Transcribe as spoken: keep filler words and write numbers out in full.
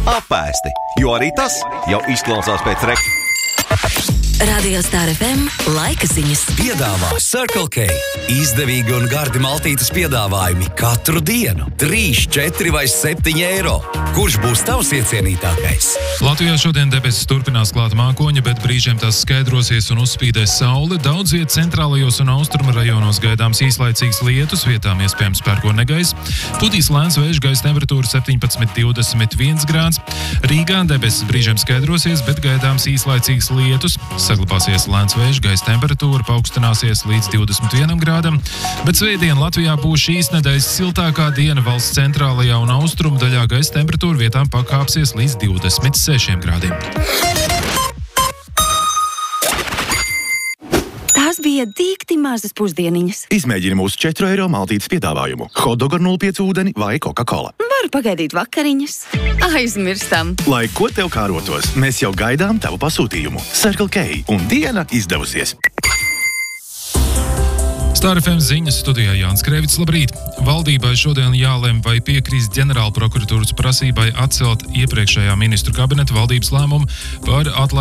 apēsti, jo arī tas jau izklausās pēc rek... Radio Star F M laika ziņas piedāvā Circle K. Izdevīgi un gardi maltītes piedāvājumi katru dienu. trīs, četri vai septiņi eiro. Kurš būs tavs iecienītākais? Latvijā šodien debesis turpinās klāt mākoņi, bet brīžiem tās skaidrosies un uzspīdēs saule. Daudz viet centrālajos un austrumu rajonos gaidāms īslaicīgs lietus, vietām iespējams pērkonnegaiss. Putīs lēns vējš, gaisa temperatūra septiņpadsmit, divdesmit viens grāds. Rīgā debesis brīžiem skaidrosies, bet gaidāms īslaicīgs lietus. Saglabāsies lēns vējš, gaisa temperatūra paaugstināsies līdz divdesmit vienam grādam, bet svētdien Latvijā būs šīs nedēļas siltākā diena. Valsts centrālajā un austrumu daļā gaisa temperatūra vietām pakāpsies līdz divdesmit sešiem grādiem. Tās bija dīkti mazas pusdieniņas. Izmēģini mūsu četru eiro maltītes piedāvājumu. Hotdog ar nulle pieci ūdeni vai Coca-Cola. Varu pagaidīt vakariņas. Aizmirstam. Lai ko tev kārotos, mēs jau gaidām tavu pasūtījumu. Circle K un diena izdevusies. Star F M ziņas studijā Jānis Krēvits, labrīt. Valdībai šodien jālem, vai piekrīst ģenerālprokuratūras prasībai atcelt iepriekšējā ministru kabineta valdības lēmumu par atlaišanu